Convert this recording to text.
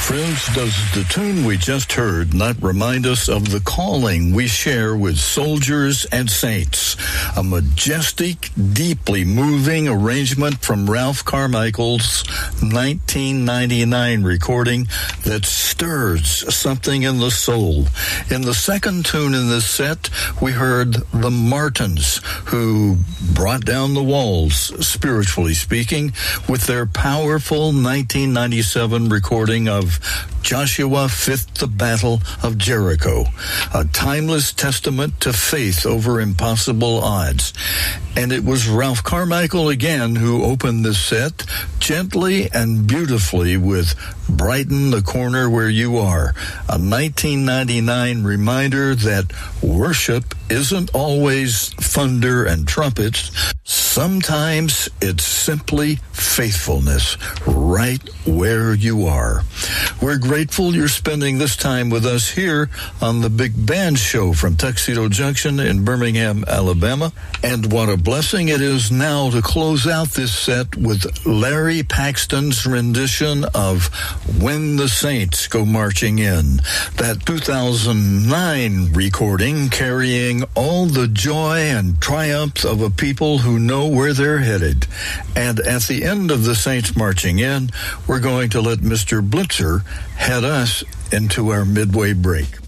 Friends, does the tune we just heard not remind us of the calling we share with soldiers and saints? A majestic, deeply moving arrangement from Ralph Carmichael's 1999 recording that stirs something in the soul. In the second tune in this set, we heard the Martins, who brought down the walls, spiritually speaking, with their powerful 1997 recording of Joshua Fifth the Battle of Jericho, a timeless testament to faith over impossible odds. And it was Ralph Carmichael again who opened this set gently and beautifully with Brighten the Corner Where You Are, a 1999 reminder that worship isn't always thunder and trumpets. Sometimes it's simply faithfulness right where you are. We're grateful you're spending this time with us here on the Big Band Show from Tuxedo Junction in Birmingham, Alabama. And what a blessing it is now to close out this set with Larry Paxton's rendition of When the Saints Go Marching In, that 2009 recording carrying all the joy and triumph of a people who know where they're headed. And at the end of the Saints Marching In, we're going to let Mr. Blitzer head us into our midway break.